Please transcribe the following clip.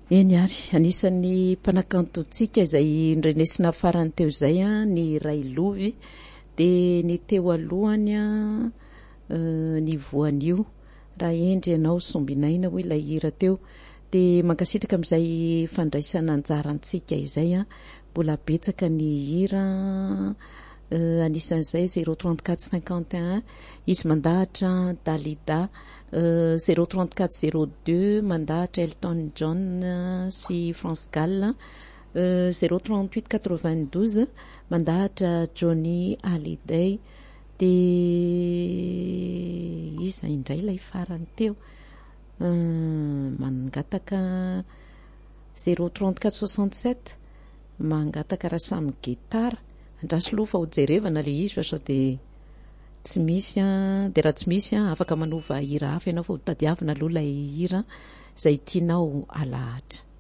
Eny ary anisan'ny mpanakantotsika izay ndrenesina farany teo izay ny Railovy dia ny teo alohany ny voanio raha endry ianao sombinaina hoy ilay hira teo dia mankasitraka amin'izay fandraisana anjarantsika izay mbola betsaka ny hira anisan'izay 03451 izy mandahatra Dalida 03402 mandahatra Elton John sy France Gall 03892 mandahatra Johnny Hallyday dia iza indray ilay farany teo mangataka 03467 mangataka raha samy gitara andraso loha fa ho jerevana ilay izy fa sao dia tsy misy dia raha tsy misy afaka manova hira hafa ianao fa ho tadiavina aloha ilay hira izay tianao alahatra.